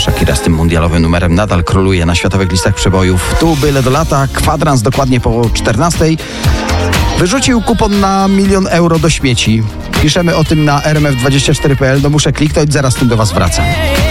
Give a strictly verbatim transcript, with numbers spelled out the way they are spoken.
Shakira z tym mundialowym numerem nadal króluje na światowych listach przebojów. Tu byle do lata, kwadrans dokładnie po czternastej. Wyrzucił kupon na milion euro do śmieci. Piszemy o tym na r m f dwadzieścia cztery kropka p l. No muszę kliknąć, zaraz tym do was wracam.